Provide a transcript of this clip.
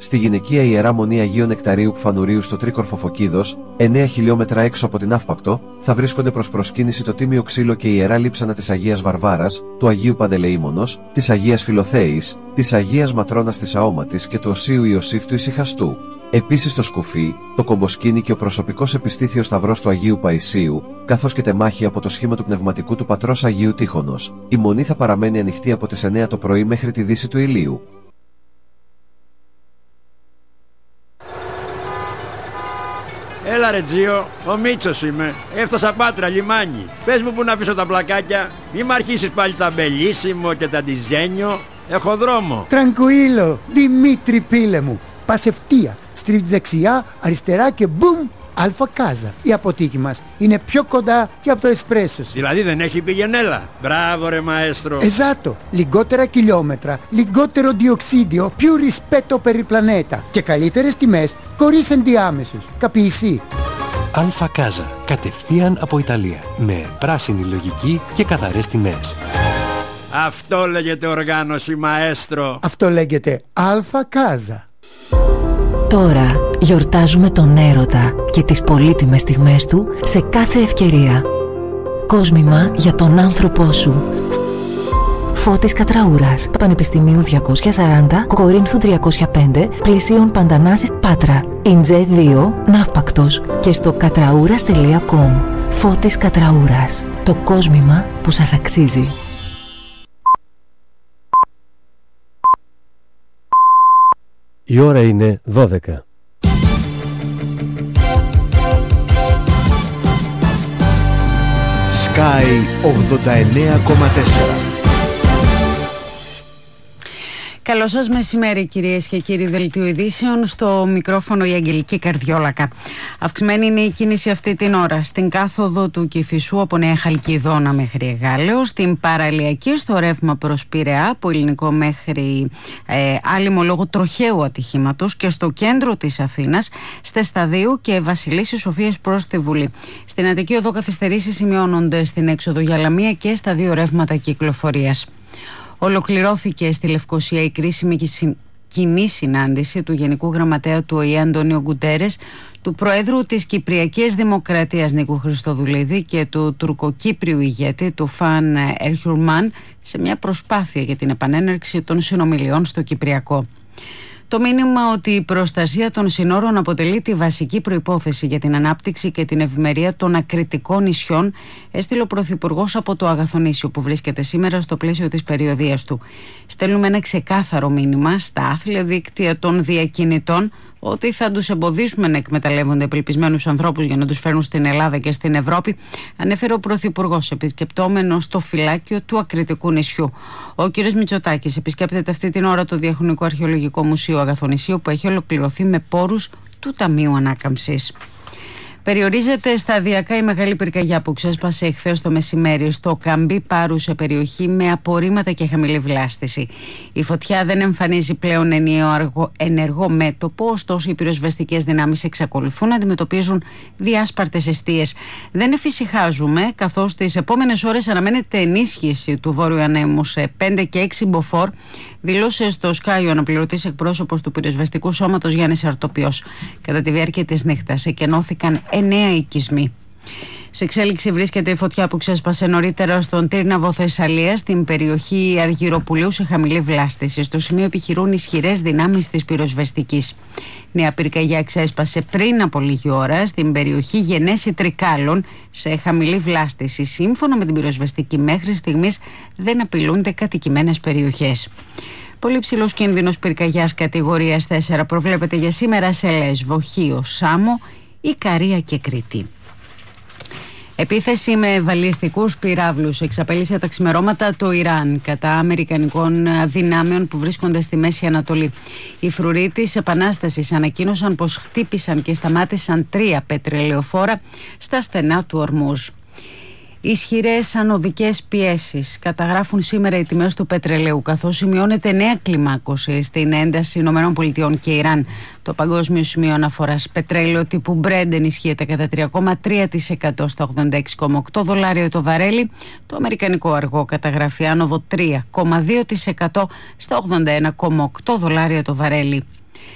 στη γυναικεία Ιερά Μονή Αγίου Νεκταρίου Πφανουρίου στο Τρίκορφο Φωκίδος, 9 χιλιόμετρα έξω από την Αύπακτο, θα βρίσκονται προς προσκύνηση το τίμιο ξύλο και η ιερά λείψανα της Αγίας Βαρβάρας, του Αγίου Παντελεήμονος, της Αγίας Φιλοθέης, της Αγίας Ματρώνας της Αόματης και του Οσίου Ιωσήφ του Ησυχαστού. Επίσης το σκουφί, το κομποσκίνη και ο προσωπικός επιστήθιος σταυρός του Αγίου Παϊσίου, καθώς και τεμάχη από το σχήμα του πνευματικού του πατρός Αγίου Τείχωνος. Η μονή θα παραμένει ανοιχτή από τις 9 το πρωί μέχρι τη δύση του ηλίου. Έλα ρε Τζίο, ο Μίτσος είμαι. Έφτασα Πάτρα, λιμάνι. Πες μου που να πείσω τα πλακάκια. Μη μ' αρχίσεις πάλι τα μπελίσιμο και τα ντιζένιο. Έχω δρόμο. Τρανκουίλο, Δημήτρη πίλε μου. Πας ευθεία, στρίβεις δεξιά, αριστερά και μπουμ, Αλφα Κάζα. Η αποθήκη μας είναι πιο κοντά και από το εσπρέσο σου. Δηλαδή δεν έχει πηγενέλα. Μπράβο ρε μαέστρο. Esatto, λιγότερα χιλιόμετρα, λιγότερο διοξίδιο, più rispetto per il pianeta και καλύτερες τιμές χωρίς ενδιάμεσους. Capisci? Αλφα Κάζα, κατευθείαν από Ιταλία, με πράσινη λογική και καθαρές τιμές. Αυτό λέγεται οργάνωση μαέστρο. Αυτό λέγεται Αλφα Κάζα. Τώρα γιορτάζουμε τον έρωτα και τις πολύτιμες στιγμές του σε κάθε ευκαιρία. Κόσμημα για τον άνθρωπό σου. Φώτης Κατραούρας, Πανεπιστημίου 240, Κορίνθου 305, Πλησίων Παντανάσης, Πάτρα. Ιντζέ 2, Ναύπακτος και στο κατραούρας.com. Φώτης Κατραούρας, το κόσμημα που σας αξίζει. Η ώρα είναι 12. Sky 89,4. Καλό σας μεσημέρι κυρίες και κύριοι. Δελτίο ειδήσεων, στο μικρόφωνο η Αγγελική Καρδιόλακα. Αυξημένη είναι η κίνηση αυτή την ώρα στην κάθοδο του Κηφισού από Νέα Χαλκιδόνα μέχρι Εγάλεο, στην παραλιακή στο ρεύμα προς Πειραιά από Ελληνικό μέχρι Άλυμο λόγω τροχαίου ατυχήματος και στο κέντρο της Αθήνας, Σταδίου και Βασιλίσσης Σοφίας προς τη Βουλή. Στην Αττική Οδό καθυστερήσεις σημειώνονται στην έξοδο για Λαμία και στα δύο ρεύματα κυκλοφορίας. Ολοκληρώθηκε στη Λευκοσία η κρίσιμη κοινή συνάντηση του Γενικού Γραμματέα του ΟΗΕ Αντώνιο Γκουτέρες, του Προέδρου της Κυπριακής Δημοκρατίας Νίκου Χριστοδουλίδη και του τουρκοκύπριου ηγέτη του Φαν Ερχιουρμάν σε μια προσπάθεια για την επανέναρξη των συνομιλιών στο Κυπριακό. Το μήνυμα ότι η προστασία των συνόρων αποτελεί τη βασική προϋπόθεση για την ανάπτυξη και την ευημερία των ακριτικών νησιών έστειλε ο Πρωθυπουργός από το Αγαθονήσιο που βρίσκεται σήμερα στο πλαίσιο της περιοδίας του. Στέλνουμε ένα ξεκάθαρο μήνυμα στα άθλια δίκτυα των διακινητών ότι θα τους εμποδίσουμε να εκμεταλλεύονται απελπισμένους ανθρώπους για να τους φέρνουν στην Ελλάδα και στην Ευρώπη, ανέφερε ο Πρωθυπουργός επισκεπτόμενος στο φυλάκιο του ακριτικού νησιού. Ο κ. Μητσοτάκης επισκέπτεται αυτή την ώρα το Διαχρονικό Αρχαιολογικό Μουσείο Αγαθονησίου που έχει ολοκληρωθεί με πόρους του Ταμείου Ανάκαμψης. Περιορίζεται σταδιακά η μεγάλη πυρκαγιά που ξέσπασε εχθές το μεσημέρι στο Καμπί Πάρου σε περιοχή με απορρίμματα και χαμηλή βλάστηση. Η φωτιά δεν εμφανίζει πλέον ενεργό μέτωπο, ωστόσο οι πυροσβεστικές δυνάμεις εξακολουθούν να αντιμετωπίζουν διάσπαρτες εστίες. Δεν εφησυχάζουμε, καθώς τις επόμενες ώρες αναμένεται ενίσχυση του βόρειου ανέμου σε 5 και 6 μποφόρ, δηλώσε στο Sky ο αναπληρωτής εκπρόσωπος του πυροσβεστικού σώματος Γιάννης Αρτοπιός. Κατά τη διάρκεια της νύχτας εκενώθηκαν 9 οικισμοί. Σε εξέλιξη βρίσκεται η φωτιά που ξέσπασε νωρίτερα στον Τύρναβο Θεσσαλίας, στην περιοχή Αργυροπουλίου σε χαμηλή βλάστηση. Στο σημείο επιχειρούν ισχυρές δυνάμεις της πυροσβεστικής. Νέα πυρκαγιά ξέσπασε πριν από λίγη ώρα στην περιοχή Γενέση Τρικάλων σε χαμηλή βλάστηση. Σύμφωνα με την πυροσβεστική, μέχρι στιγμής δεν απειλούνται κατοικημένες περιοχές. Πολύ ψηλός κίνδυνος πυρκαγιάς κατηγορίας 4 προβλέπεται για σήμερα σε Λέσβο, Χίο, Σάμο, Ικαρία και Κρήτη. Επίθεση με βαλιστικούς πυράβλους εξαπέλυσε τα ξημερώματα το Ιράν κατά αμερικανικών δυνάμεων που βρίσκονται στη Μέση Ανατολή. Οι φρουροί της Επανάστασης ανακοίνωσαν πως χτύπησαν και σταμάτησαν 3 πετρελαιοφόρα στα στενά του Ορμούζ. Ισχυρές ανωδικές πιέσεις καταγράφουν σήμερα οι τιμές του πετρελαίου, καθώς σημειώνεται νέα κλιμάκωση στην ένταση ΗΠΑ και Ιράν. Το παγκόσμιο σημείο αναφοράς πετρέλαιο τύπου Brent ενισχύεται κατά 3,3% στα $86,8 το βαρέλι. Το αμερικανικό αργό καταγράφει άνοδο 3,2% στα $81,8 το βαρέλι.